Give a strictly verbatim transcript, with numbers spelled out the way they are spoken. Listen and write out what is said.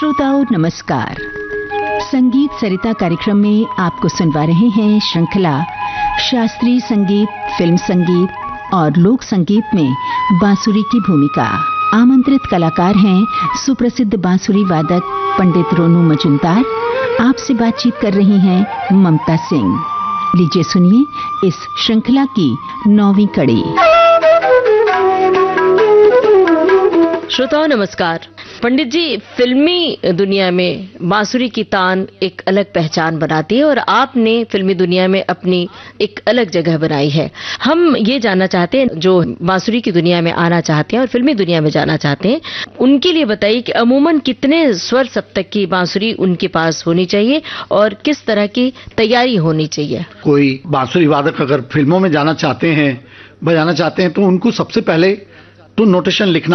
श्रोताओं नमस्कार। संगीत सरिता कार्यक्रम में आपको सुनवा रहे हैं श्रृंखला शास्त्रीय संगीत, फिल्म संगीत और लोक संगीत में बांसुरी की भूमिका। आमंत्रित कलाकार हैं सुप्रसिद्ध बांसुरी वादक पंडित रोनू मजुमदार। आपसे बातचीत कर रही हैं ममता सिंह। लीजिए सुनिए इस श्रृंखला की नौवीं कड़ी। श्रोताओं नमस्कार। पंडित जी, फिल्मी दुनिया में बांसुरी की तान एक अलग पहचान बनाती है और आपने फिल्मी दुनिया में अपनी एक अलग जगह बनाई है। हम ये जानना चाहते हैं, जो बांसुरी की दुनिया में आना चाहते हैं और फिल्मी दुनिया में जाना चाहते हैं, उनके लिए बताइए कि अमूमन कितने स्वर सप्तक की बांसुरी उनके पास होनी चाहिए और किस तरह की तैयारी होनी चाहिए। कोई बांसुरी वादक अगर फिल्मों में जाना चाहते हैं, बजाना चाहते हैं, तो उनको सबसे पहले तो नोटेशन लिखना